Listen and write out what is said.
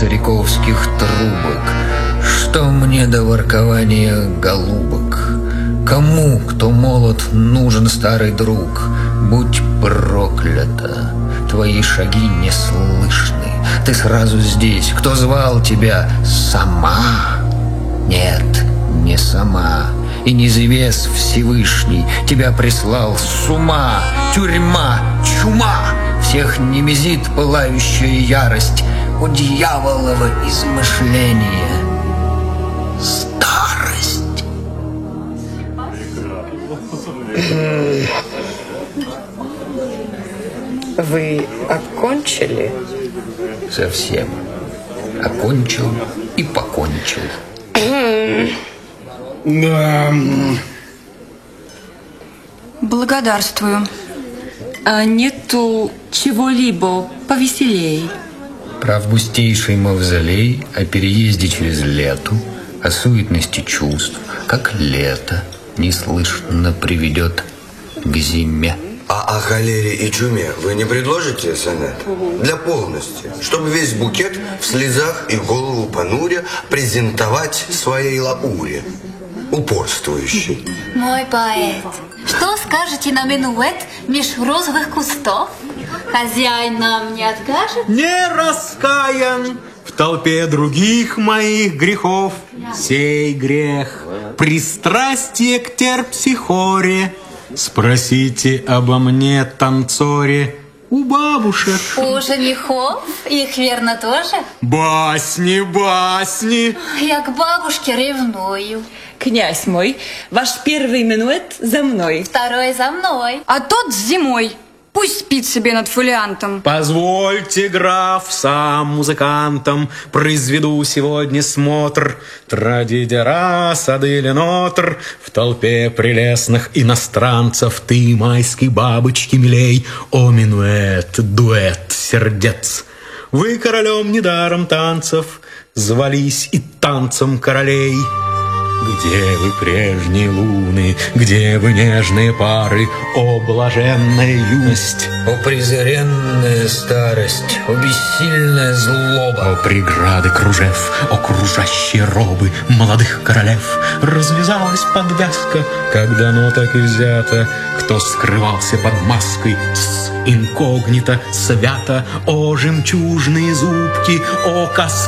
стариковских трубок. Что мне до воркования голубок? Кому, кто молод, нужен старый друг? Будь проклята, твои шаги не слышны. Ты сразу здесь, кто звал тебя? Сама? Нет, не сама. И неизвест Всевышний тебя прислал с ума. Тюрьма, чума, всех немезит пылающая ярость. У дьяволова измышления старость. Вы окончили? Совсем. Окончил и покончил. Да. Благодарствую. А нету чего-либо повеселей? Про августейший мавзолей, о переезде через лету, о суетности чувств, как лето неслышно приведет к зиме. А о холере и чуме вы не предложите сонет? Для полности, чтобы весь букет в слезах и голову понуря презентовать своей Лауре, упорствующей. Мой поэт, что скажете на минуэт меж розовых кустов? Хозяин нам не откажет? Не раскаян в толпе других моих грехов. Сей грех пристрастие к терпсихоре. Спросите обо мне, танцоре, у бабушек. У женихов? Их верно тоже? Басни, басни. Я к бабушке ревную. Князь мой, ваш первый минуэт за мной. Второй за мной. А тот зимой. Пусть спит себе над фолиантом. Позвольте, граф, сам музыкантом произведу сегодня смотр. Традидера, сады Ленотр, в толпе прелестных иностранцев ты, майской бабочки, милей, о минуэт, дуэт сердец. Вы королем недаром танцев звались и танцем королей. Где вы, прежние луны, где вы, нежные пары, о блаженная юность, О презренная старость, о бессильная злоба, о преграды кружев, о кружащие робы молодых королев. Развязалась подвязка, когда оно так и взято, кто скрывался под маской с инкогнито свято, о жемчужные зубки, о косые